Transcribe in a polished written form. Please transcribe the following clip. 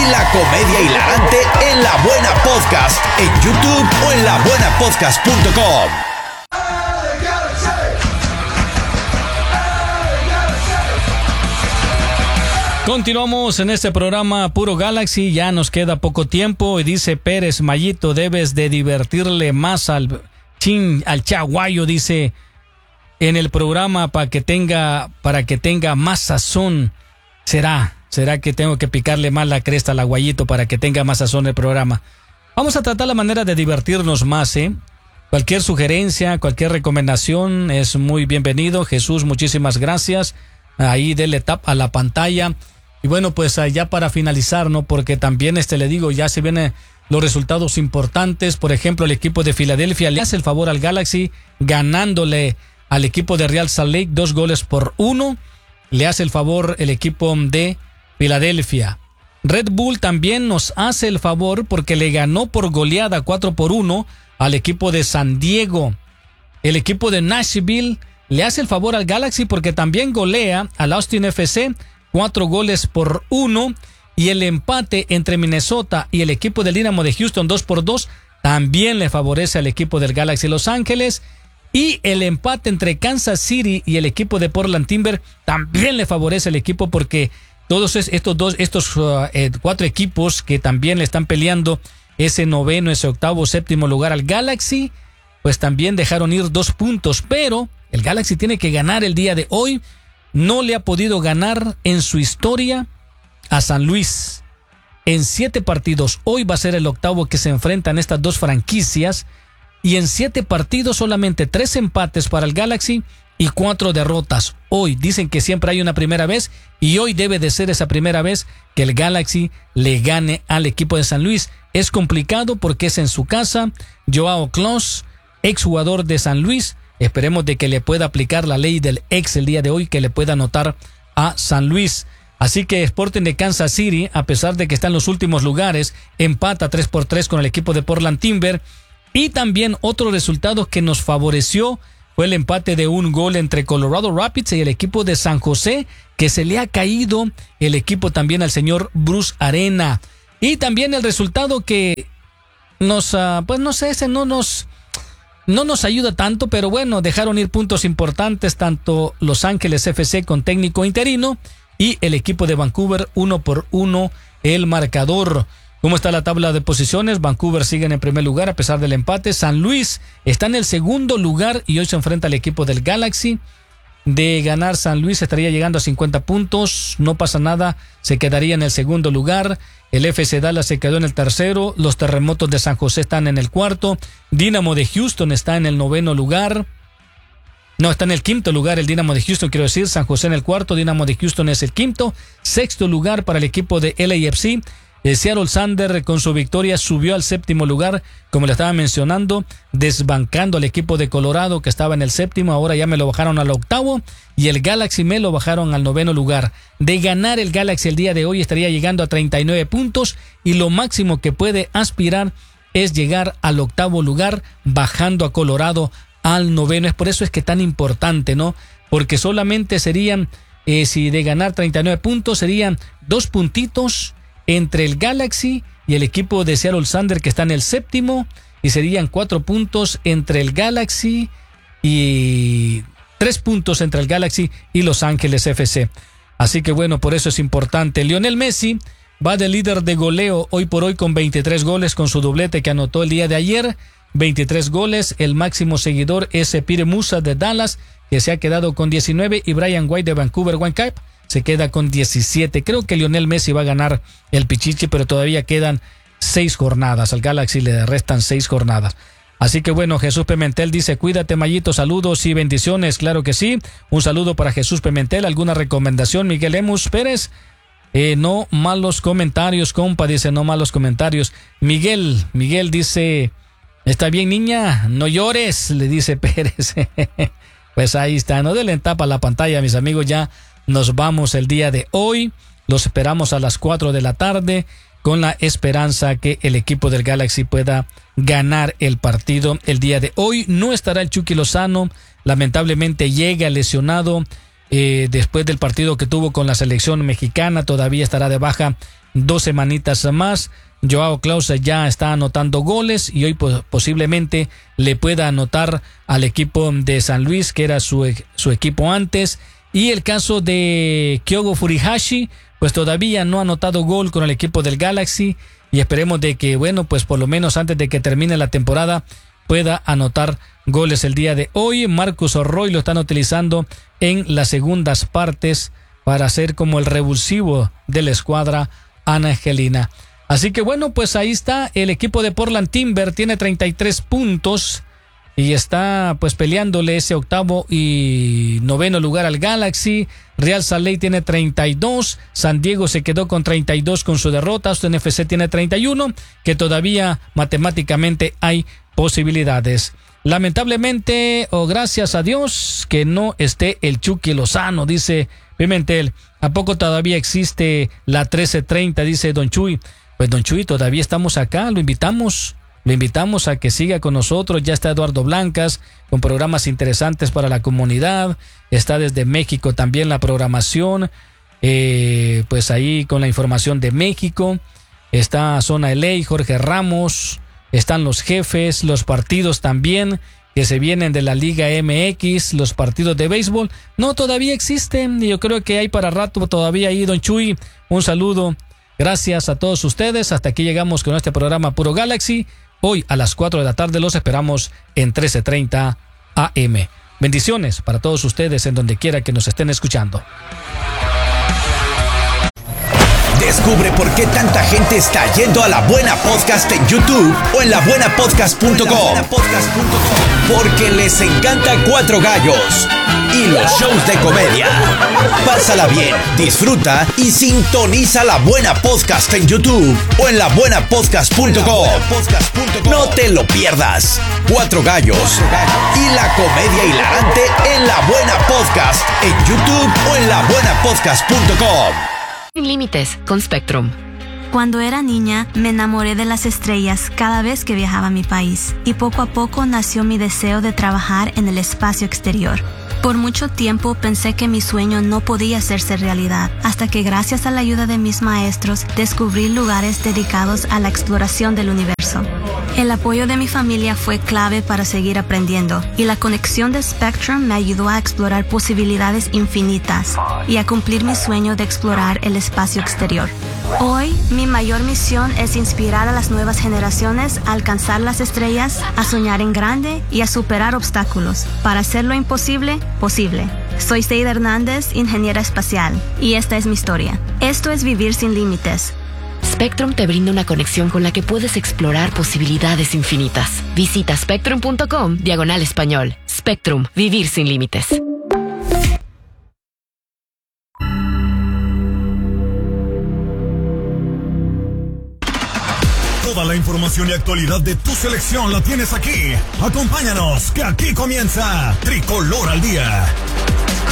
La comedia hilarante en La Buena Podcast, en YouTube o en labuenapodcast.com. Continuamos en este programa Puro Galaxy, ya nos queda poco tiempo y dice Pérez, Mayito, debes de divertirle más al chaguayo, dice, en el programa para que tenga más sazón. ¿Será que tengo que picarle más la cresta al aguayito para que tenga más sazón el programa? Vamos a tratar la manera de divertirnos más, Cualquier sugerencia, cualquier recomendación es muy bienvenido. Jesús, muchísimas gracias. Ahí dele tap a la pantalla. Y bueno, pues ya para finalizar, ¿no? Porque también le digo, ya se vienen los resultados importantes. Por ejemplo, el equipo de Filadelfia le hace el favor al Galaxy ganándole al equipo de Real Salt Lake 2-1. Le hace el favor el equipo de Filadelfia. Red Bull también nos hace el favor porque le ganó por goleada 4-1 al equipo de San Diego. El equipo de Nashville le hace el favor al Galaxy porque también golea al Austin FC 4-1. Y el empate entre Minnesota y el equipo del Dynamo de Houston 2-2 también le favorece al equipo del Galaxy Los Ángeles. Y el empate entre Kansas City y el equipo de Portland Timber también le favorece al equipo porque todos estos cuatro equipos que también le están peleando ese noveno, ese octavo, séptimo lugar al Galaxy, pues también dejaron ir 2 puntos. Pero el Galaxy tiene que ganar el día de hoy. No le ha podido ganar en su historia a San Luis en 7 partidos. Hoy va a ser el octavo que se enfrentan estas dos franquicias. Y en 7 partidos solamente 3 empates para el Galaxy y 4 derrotas. Hoy dicen que siempre hay una primera vez y hoy debe de ser esa primera vez que el Galaxy le gane al equipo de San Luis. Es complicado porque es en su casa. Joao Clos, exjugador de San Luis, esperemos de que le pueda aplicar la ley del ex el día de hoy, que le pueda anotar a San Luis. Así que Sporting de Kansas City, a pesar de que está en los últimos lugares, empata 3-3 con el equipo de Portland Timber. Y también otro resultado que nos favoreció fue el empate de 1 gol entre Colorado Rapids y el equipo de San José, que se le ha caído el equipo también al señor Bruce Arena. Y también el resultado que nos, no nos ayuda tanto, pero bueno, dejaron ir puntos importantes tanto Los Ángeles FC con técnico interino y el equipo de Vancouver 1-1 el marcador. ¿Cómo está la tabla de posiciones? Vancouver sigue en el primer lugar a pesar del empate. San Luis está en el segundo lugar y hoy se enfrenta al equipo del Galaxy. De ganar San Luis estaría llegando a 50 puntos. No pasa nada, se quedaría en el segundo lugar. El FC Dallas se quedó en el tercero. Los Terremotos de San José están en el cuarto. Dynamo de Houston está en el noveno lugar. No, está en el quinto lugar el Dynamo de Houston, quiero decir. San José en el cuarto, Dynamo de Houston es el quinto. Sexto lugar para el equipo de LAFC. El Seattle Sander con su victoria subió al séptimo lugar, como le estaba mencionando, desbancando al equipo de Colorado que estaba en el séptimo, ahora ya me lo bajaron al octavo, y el Galaxy me lo bajaron al noveno lugar. De ganar el Galaxy el día de hoy estaría llegando a 39 puntos y lo máximo que puede aspirar es llegar al octavo lugar, bajando a Colorado al noveno. Es por eso es que tan importante, ¿no? Porque solamente serían, si de ganar 39 puntos, serían 2 puntitos entre el Galaxy y el equipo de Seattle Sander que está en el séptimo, y serían 4 puntos entre el Galaxy y 3 puntos entre el Galaxy y Los Ángeles FC. Así que bueno, por eso es importante. Lionel Messi va de líder de goleo hoy por hoy con 23 goles con su doblete que anotó el día de ayer. 23 goles, el máximo seguidor es Pierre Musa de Dallas, que se ha quedado con 19, y Brian White de Vancouver Whitecaps se queda con 17. Creo que Lionel Messi va a ganar el Pichichi, pero todavía quedan 6 jornadas. Al Galaxy le restan 6 jornadas. Así que bueno, Jesús Pimentel dice, cuídate Mayito, saludos y bendiciones. Claro que sí, un saludo para Jesús Pimentel. ¿Alguna recomendación? Miguel Emus Pérez, no malos comentarios, compa, dice, no malos comentarios. Miguel dice, está bien niña, no llores, le dice Pérez. Pues ahí está, no denle tapa a la pantalla, mis amigos, ya nos vamos el día de hoy. Los esperamos a las 4 de la tarde con la esperanza que el equipo del Galaxy pueda ganar el partido el día de hoy. No estará el Chucky Lozano, lamentablemente llega lesionado después del partido que tuvo con la selección mexicana. Todavía estará de baja 2 semanitas más. Joao Clausa ya está anotando goles y hoy posiblemente le pueda anotar al equipo de San Luis, que era su equipo antes. Y el caso de Kyogo Furuhashi, pues todavía no ha anotado gol con el equipo del Galaxy, y esperemos de que, bueno, pues por lo menos antes de que termine la temporada pueda anotar goles el día de hoy. Marcus Roy lo están utilizando en las segundas partes para ser como el revulsivo de la escuadra angelina. Así que bueno, pues ahí está el equipo de Portland Timber, tiene 33 puntos y está pues peleándole ese 8º y 9º lugar al Galaxy. Real Salt Lake tiene 32, San Diego se quedó con 32 con su derrota, Austin FC tiene 31, que todavía matemáticamente hay posibilidades. Lamentablemente, o gracias a Dios, que no esté el Chucky Lozano, dice Pimentel. ¿A poco todavía existe la 1330? Dice Don Chuy. Pues Don Chuy, todavía estamos acá, lo invitamos a que siga con nosotros. Ya está Eduardo Blancas con programas interesantes para la comunidad. Está desde México también la programación, pues ahí con la información de México. Está Zona LA, Jorge Ramos, están los jefes, los partidos también que se vienen de la Liga MX, los partidos de béisbol. No, todavía existen, yo creo que hay para rato todavía ahí, Don Chuy. Un saludo. Gracias a todos ustedes. Hasta aquí llegamos con este programa Puro Galaxy. Hoy a las 4 de la tarde los esperamos en 1330 AM. Bendiciones para todos ustedes en donde quiera que nos estén escuchando. Descubre por qué tanta gente está yendo a La Buena Podcast en YouTube o en labuenapodcast.com. Porque les encanta Cuatro Gallos y los shows de comedia. Pásala bien, disfruta y sintoniza La Buena Podcast en YouTube o en labuenapodcast.com. No te lo pierdas. Cuatro Gallos y la comedia hilarante en La Buena Podcast en YouTube o en labuenapodcast.com. Sin límites con Spectrum. Cuando era niña, me enamoré de las estrellas cada vez que viajaba a mi país, y poco a poco nació mi deseo de trabajar en el espacio exterior. Por mucho tiempo pensé que mi sueño no podía hacerse realidad, hasta que gracias a la ayuda de mis maestros descubrí lugares dedicados a la exploración del universo. El apoyo de mi familia fue clave para seguir aprendiendo, y la conexión de Spectrum me ayudó a explorar posibilidades infinitas y a cumplir mi sueño de explorar el espacio exterior. Hoy, mi mayor misión es inspirar a las nuevas generaciones a alcanzar las estrellas, a soñar en grande y a superar obstáculos para hacer lo imposible posible. Soy Seida Hernández, ingeniera espacial, y esta es mi historia. Esto es Vivir Sin Límites. Spectrum te brinda una conexión con la que puedes explorar posibilidades infinitas. Visita spectrum.com/español. Spectrum, Vivir Sin Límites. Toda la información y actualidad de tu selección la tienes aquí. Acompáñanos, que aquí comienza Tricolor al Día.